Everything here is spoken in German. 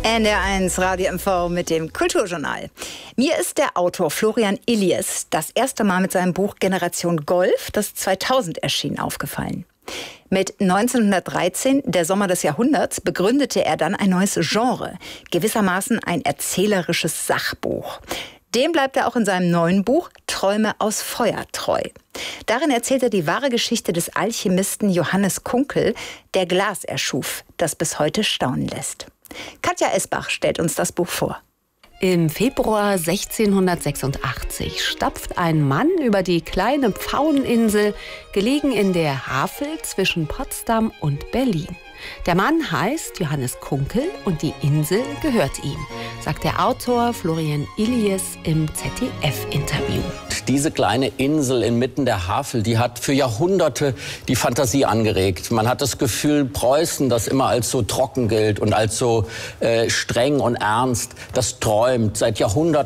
NDR1 Radio MV mit dem Kulturjournal. Mir ist der Autor Florian Illies das erste Mal mit seinem Buch Generation Golf, das 2000 erschien, aufgefallen. Mit 1913, der Sommer des Jahrhunderts, begründete er dann ein neues Genre, gewissermaßen ein erzählerisches Sachbuch. Dem bleibt er auch in seinem neuen Buch Träume aus Feuer treu. Darin erzählt er die wahre Geschichte des Alchemisten Johannes Kunkel, der Glas erschuf, das bis heute staunen lässt. Katja Esbach stellt uns das Buch vor. Im Februar 1686 stapft ein Mann über die kleine Pfaueninsel, gelegen in der Havel zwischen Potsdam und Berlin. Der Mann heißt Johannes Kunkel und die Insel gehört ihm, sagt der Autor Florian Illies im ZDF-Interview. Diese kleine Insel inmitten der Havel, die hat für Jahrhunderte die Fantasie angeregt. Man hat das Gefühl, Preußen, das immer als so trocken gilt und als so streng und ernst, das träumt seit Jahrhunderten